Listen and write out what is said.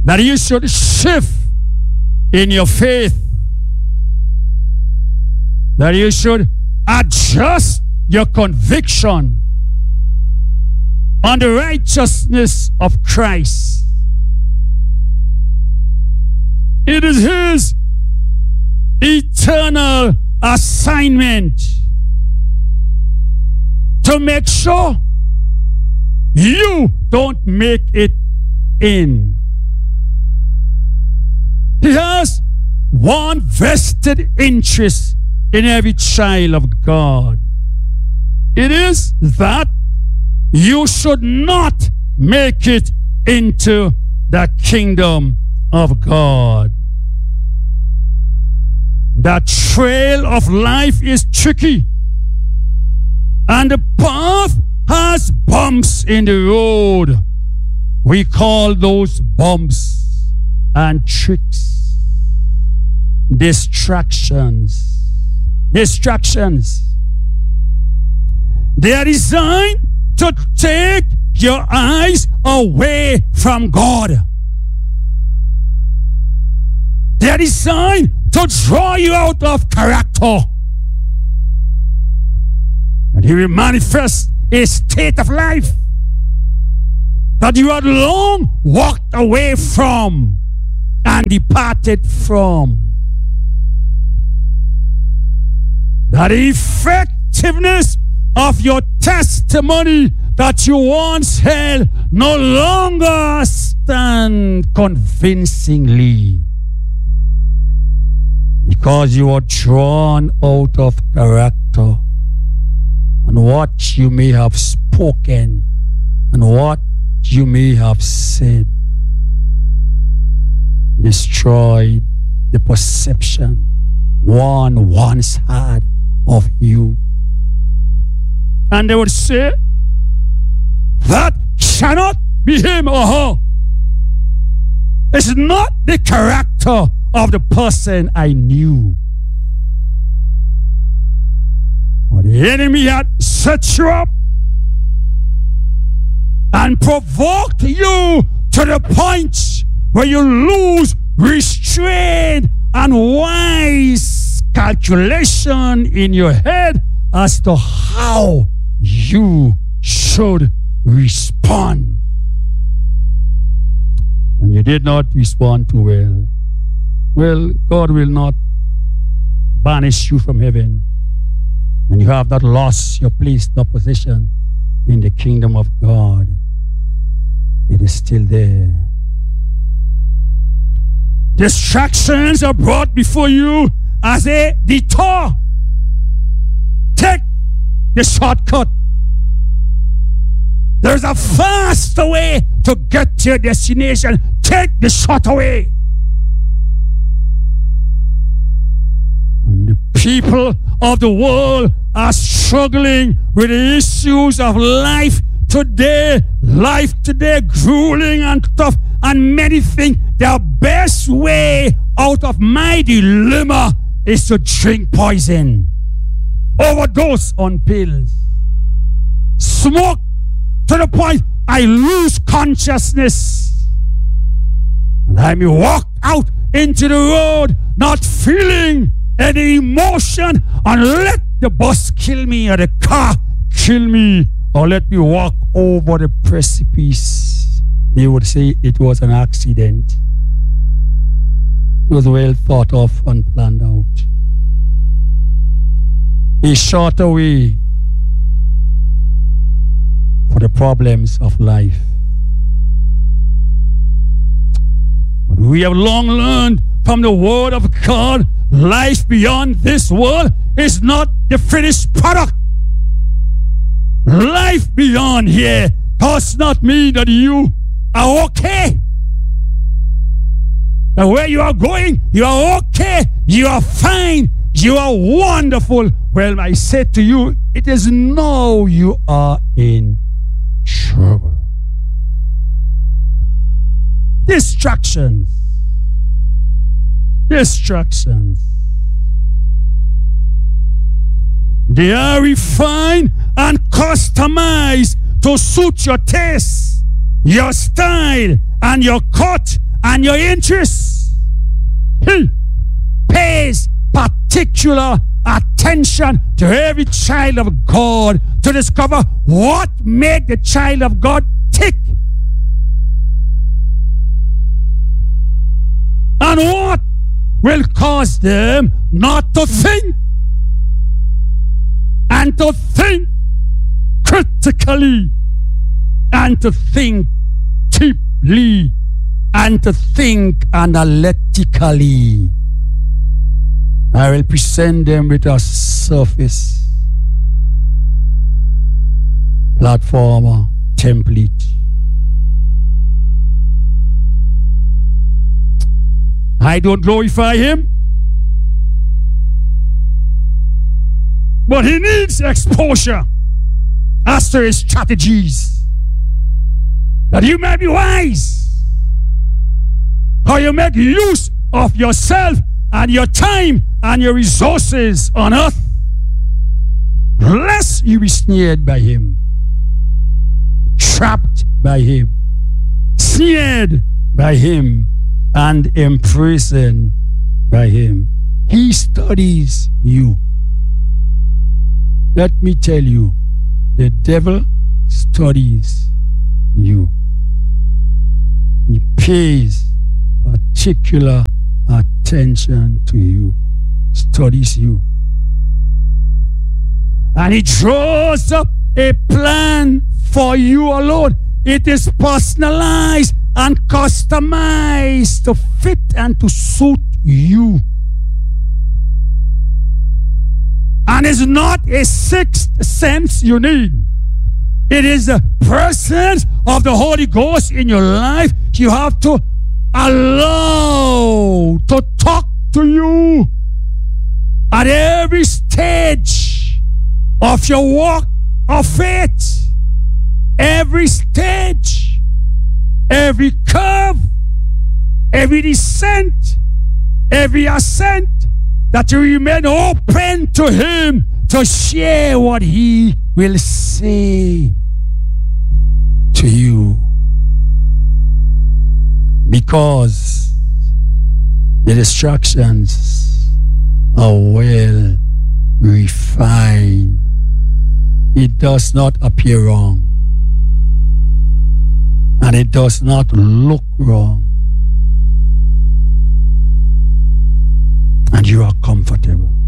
that you should shift in your faith, that you should adjust your conviction on the righteousness of Christ. It is His eternal assignment to make sure you don't make it in. He has one vested interest in every child of God. It is that you should not make it into the kingdom of God. The trail of life is tricky, and the path has bumps in the road. We call those bumps and tricks distractions. Distractions. They are designed to take your eyes away from God. They are designed to draw you out of character. And He will manifest a state of life that you had long walked away from and departed from. That the effectiveness of your testimony that you once held no longer stand convincingly, because you are drawn out of character and what you may have spoken and what you may have said. Destroyed the perception one once had of you. And they would say, that cannot be him or her. It's not the character of the person I knew. But the enemy had set you up and provoked you to the point where you lose restraint and wise calculation in your head as to how you should respond. And you did not respond too well. Well, God will not banish you from heaven, and you have not lost your place nor position in the kingdom of God. It is still there. Distractions are brought before you as a detour. Take the shortcut. There's a faster way to get to your destination. Take the shorter way. And the people of the world are struggling with the issues of life today. Life today, grueling and tough, and many think the best way out of my dilemma is to drink poison, overdose on pills, smoke to the point I lose consciousness, and I may walk out into the road not feeling any emotion, and let the bus kill me or the car kill me, or let me walk over the precipice. They would say it was an accident. It was well thought of and planned out. A shorter way for the problems of life. But we have long learned from the word of God, life beyond this world is not the finished product. Life beyond here does not mean that you are okay. The way you are going, you are okay, you are fine, you are wonderful. Well, I said to you, it is now you are in trouble. Distractions. Distractions. They are refined and customized to suit your taste, your style, and your cut and your interests. He pays particular attention to every child of God to discover what made the child of God tick and what will cause them not to think and to think critically and to think deeply and to think analytically. I will present them with a surface, platform, template. I don't glorify him, but he needs exposure as to his strategies, that you may be wise, how you make use of yourself and your time and your resources on earth, lest you be snared by him, trapped by him, snared by him, and imprisoned by him. He studies you. Let me tell you, the devil studies you. He pays particular attention to you, studies you. And he draws up a plan for you alone. It is personalized and customized to fit and to suit you. And it's not a sixth sense you need. It is the presence of the Holy Ghost in your life. You have to allow to talk to you at every stage of your walk of faith. Every stage, every curve, every descent, every ascent, that you remain open to him to share what he will say to you. Because the instructions are well refined. It does not appear wrong. And it does not look wrong. And you are comfortable.